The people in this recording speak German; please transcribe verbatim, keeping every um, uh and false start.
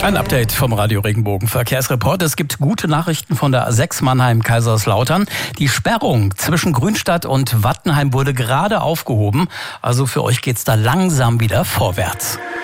Ein Update vom Radio Regenbogen Verkehrsreport. Es gibt gute Nachrichten von der A sechs Mannheim-Kaiserslautern. Die Sperrung zwischen Grünstadt und Wattenheim wurde gerade aufgehoben. Also für euch geht's da langsam wieder vorwärts.